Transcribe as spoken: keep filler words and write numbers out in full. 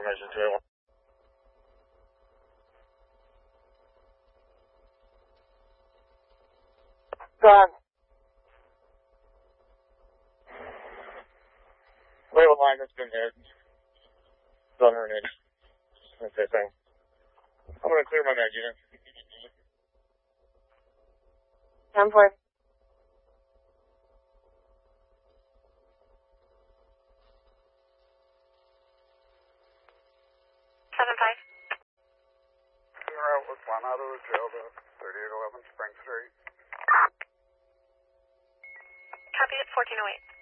information two eight one. Go ahead. Label line has been hit. Done her name. That's the thing. I'm going to clear my mag unit. ten four. seven five. You're out with one out of the jail to thirty-eight eleven Spring Street. Copy at fourteen oh eight.